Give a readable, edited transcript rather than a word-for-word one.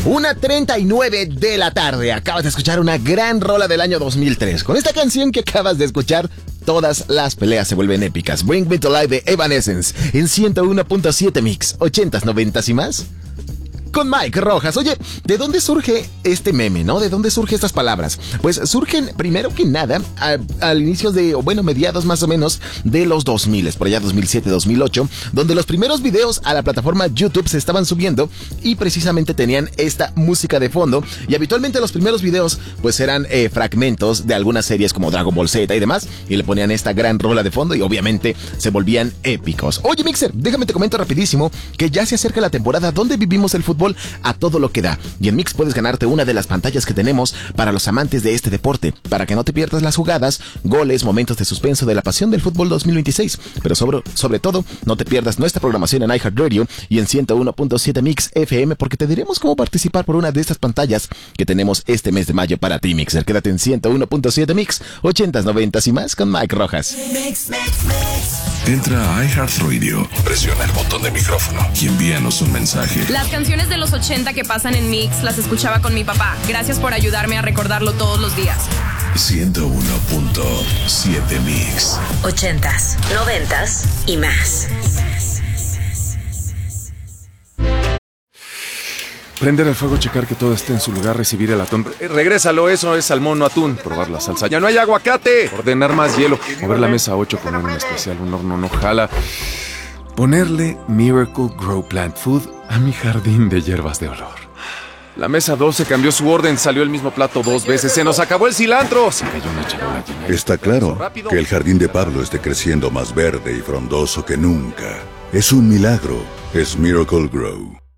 1:39 de la tarde. Acabas de escuchar una gran rola del año 2003. Con esta canción que acabas de escuchar, todas las peleas se vuelven épicas. Bring Me to Life de Evanescence en 101.7 Mix, 80s, 90s y más. Con Mike Rojas. Oye, ¿de dónde surge este meme, no? ¿De dónde surgen estas palabras? Pues surgen, primero que nada, al inicio de, mediados más o menos de los 2000, por allá 2007, 2008, donde los primeros videos a la plataforma YouTube se estaban subiendo y precisamente tenían esta música de fondo. Y habitualmente los primeros videos, pues eran fragmentos de algunas series como Dragon Ball Z y demás, y le ponían esta gran rola de fondo y obviamente se volvían épicos. Oye, Mixer, déjame te comento rapidísimo que ya se acerca la temporada donde vivimos el fútbol a todo lo que da. Y en Mix puedes ganarte una de las pantallas que tenemos para los amantes de este deporte, para que no te pierdas las jugadas, goles, momentos de suspenso de la pasión del fútbol 2026. Pero sobre todo, no te pierdas nuestra programación en iHeartRadio y en 101.7 Mix FM, porque te diremos cómo participar por una de estas pantallas que tenemos este mes de mayo para ti, Mixer. Quédate en 101.7 Mix, 80s, 90s y más con Mike Rojas. Entra a iHeartRadio, presiona el botón de micrófono y envíanos un mensaje. Las canciones de los 80 que pasan en Mix las escuchaba con mi papá. Gracias por ayudarme a recordarlo todos los días. 101.7 Mix. 80s, 90s y más. Prender el fuego, checar que todo esté en su lugar, recibir el atún. Regrésalo, eso es salmón, no atún. Probar la salsa. ¡Ya no hay aguacate! Ordenar más hielo. Mover la mesa 8, poner un especial, un horno no jala. Ponerle Miracle Grow Plant Food a mi jardín de hierbas de olor. La mesa 12 cambió su orden, salió el mismo plato 2 veces. ¡Se nos acabó el cilantro! Se cayó una charola llena. Está claro que el jardín de Pablo esté creciendo más verde y frondoso que nunca. Es un milagro. Es Miracle Grow.